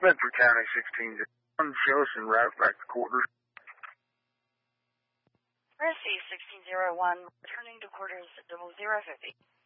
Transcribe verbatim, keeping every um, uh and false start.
Bedford County sixteen zero one, show us and route back to quarters. Mercy sixteen zero one, returning to quarters double zero fifty.